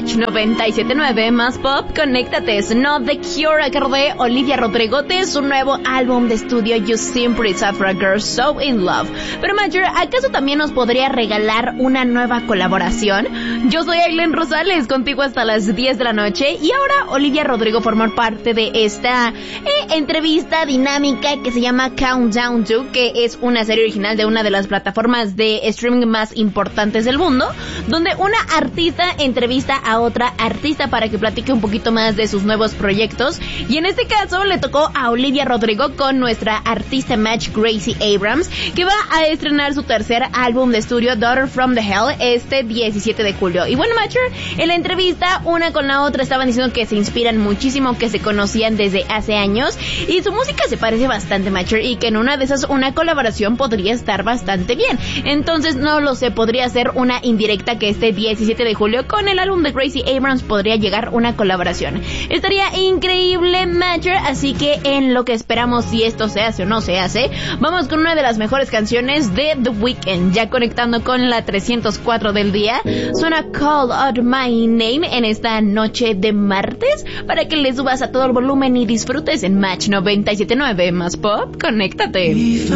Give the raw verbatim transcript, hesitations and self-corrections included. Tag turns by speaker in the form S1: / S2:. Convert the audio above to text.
S1: Match noventa y siete punto nueve más pop, conéctate. No The Cure a cargo de Olivia Rodrigo de su nuevo álbum de estudio You Seem Pretty for a Girl So In Love. Pero Major, ¿acaso también nos podría regalar una nueva colaboración? Yo soy Aileen Rosales, contigo hasta las diez de la noche, y ahora Olivia Rodrigo formó parte de esta eh, entrevista dinámica que se llama Countdown to, que es una serie original de una de las plataformas de streaming más importantes del mundo, donde una artista entrevista a otra artista para que platique un poquito más de sus nuevos proyectos, y en este caso le tocó a Olivia Rodrigo con nuestra artista match Gracie Abrams, que va a estrenar su tercer álbum de estudio Daughter from the Hell este diecisiete de julio. Y bueno, Matcher, en la entrevista una con la otra estaban diciendo que se inspiran muchísimo, que se conocían desde hace años y su música se parece bastante, Matcher, y que en una de esas una colaboración podría estar bastante bien. Entonces no lo sé, podría ser una indirecta que este diecisiete de julio con el álbum de Gracie Abrams podría llegar una colaboración. Estaría increíble, Matcher, así que en lo que esperamos si esto se hace o no se hace, vamos con una de las mejores canciones de The Weeknd, ya conectando con la trescientos cuatro del día. Suena Call Out My Name en esta noche de martes para que le subas a todo el volumen y disfrutes en Match noventa y siete punto nueve más pop, conéctate.